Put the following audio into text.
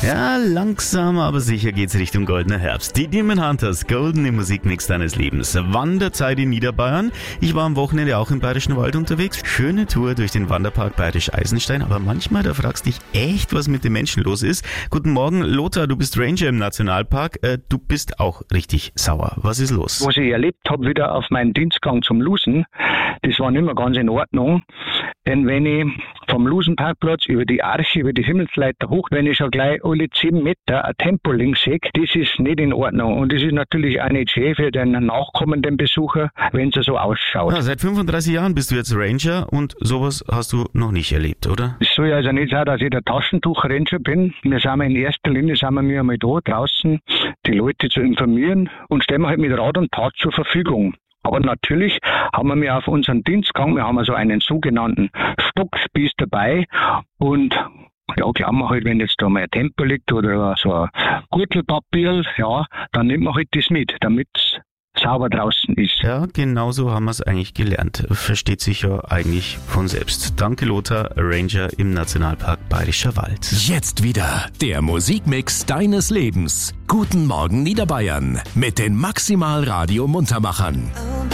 Ja, langsam aber sicher geht's Richtung goldener Herbst. Die Demon Hunters, golden im Musikmix deines Lebens. Wanderzeit in Niederbayern. Ich war am Wochenende auch im Bayerischen Wald unterwegs. Schöne Tour durch den Wanderpark Bayerisch Eisenstein. Aber manchmal, da fragst dich echt, was mit den Menschen los ist. Guten Morgen, Lothar, du bist Ranger im Nationalpark. Du bist auch richtig sauer. Was ist los? Was ich erlebt habe, wieder auf meinen Dienstgang zum Lusen, das war nicht mehr ganz in Ordnung. Denn wenn ich vom Lusenparkplatz über die Arche, über die Himmelsleiter hoch, wenn ich schon gleich alle 10 Meter ein Tempolimit sehe, das ist nicht in Ordnung. Und das ist natürlich auch nicht schön für den nachkommenden Besucher, wenn es so ausschaut. Ja, seit 35 Jahren bist du jetzt Ranger und sowas hast du noch nicht erlebt, oder? Es soll also nicht sein, dass ich der Taschentuch-Ranger bin. Wir sind in erster Linie einmal da draußen, die Leute zu informieren und stellen wir halt mit Rat und Tat zur Verfügung. Aber natürlich haben wir auf unseren Dienstgang, wir haben also einen sogenannten Stockspieß dabei und ja, glauben wir halt, wenn jetzt da mal ein Tempo liegt oder so ein Gürtelpapier, ja, dann nimmt man halt das mit, damit es sauber draußen ist. Ja, genau so haben wir es eigentlich gelernt. Versteht sich ja eigentlich von selbst. Danke, Lothar, Ranger im Nationalpark Bayerischer Wald. Jetzt wieder der Musikmix deines Lebens. Guten Morgen Niederbayern mit den Maximal Radio Muntermachern.